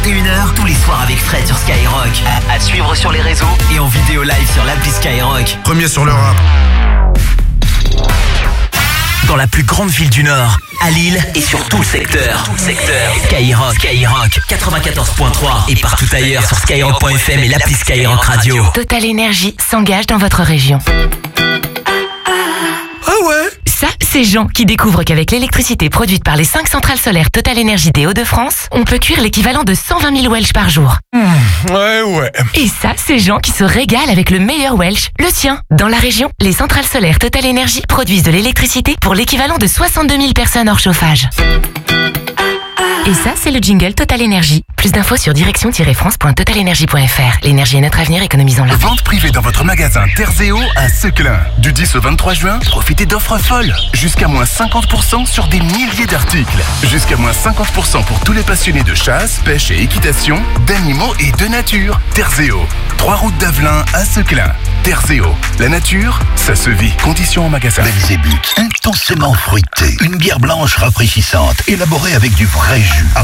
21h tous les soirs avec Fred sur Skyrock. À suivre sur les réseaux et en vidéo live sur l'appli Skyrock. Premier sur le rap. Dans la plus grande ville du Nord, à Lille et sur tout le secteur. Skyrock 94.3 et partout ailleurs sur Skyrock.fm et l'appli Skyrock Radio. Total Énergie s'engage dans votre région. Ah ouais? Ça, c'est Jean qui découvre qu'avec l'électricité produite par les 5 centrales solaires Total Énergie des Hauts-de-France, on peut cuire l'équivalent de 120 000 Welsh par jour. Ouais. Et ça, c'est Jean qui se régale avec le meilleur Welsh, le sien. Dans la région, les centrales solaires Total Énergie produisent de l'électricité pour l'équivalent de 62 000 personnes hors chauffage. Et ça, c'est le jingle Total Énergie. Plus d'infos sur direction-france.totalenergie.fr. L'énergie est notre avenir, économisons-la. Vente privée dans votre magasin Terzeo à Seclin. Du 10 au 23 juin, profitez d'offres folles. Jusqu'à moins 50% sur des milliers d'articles. Jusqu'à moins 50% pour tous les passionnés de chasse, pêche et équitation, d'animaux et de nature. Terzeo. 3 routes d'Avelin à Seclin. Terzeo. La nature, ça se vit. Conditions en magasin. Belzébuth, intensément fruité. Une bière blanche rafraîchissante, élaborée avec du vrai jus.